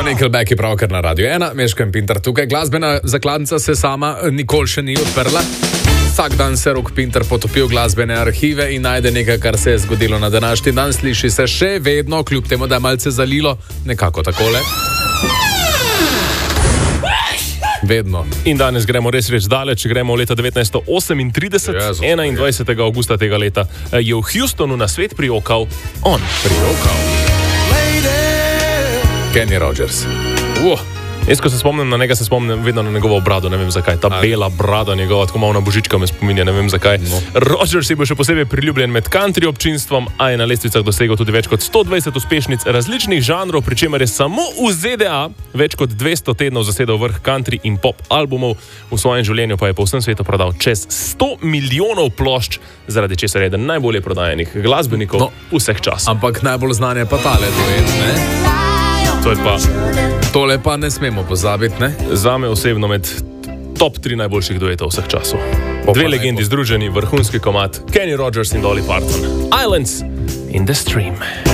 Nickelback je pravkar na Radio 1, Meško in Pintar tukaj. Glasbena zakladnica se sama nikoli še ni odprla. Vsak dan se Rok Pintar potopi v glasbene arhive in najde nekaj, kar se je zgodilo na današnji dan. Sliši se še vedno, kljub temu, da je malce zalilo, nekako takole. Vedno. In danes gremo res daleč, gremo v leta 1938, 21. augusta tega leta, je v Houstonu na svet prijokal on. Kenny Rogers. Jaz, ko se spomnim na njega, se spomnim vedno na njegovo brado, ne vem zakaj. Ta bela brada njegova, tako malo na božička me spominja, ne vem zakaj. No. Rogers je bil še posebej priljubljen med country občinstvom, a je na lestvicah dosegel tudi več kot 120 uspešnic različnih žanrov, pri čemer je samo v ZDA več kot 200 tednov zasedal vrh country in pop albumov. V svojem življenju pa je po vsem svetu prodal čez 100 milijonov plošč, zaradi česar je eden najbolje prodajenih glasbenikov vseh časov. Ampak najbolj znan je pa tale duet, ne? Tole pa ne smemo pozabiti, ne? Zame osebno med top 3 najboljših duetov vseh časov. Dve legendi združeni, vrhunski komad, Kenny Rogers in Dolly Parton. Islands in the Stream.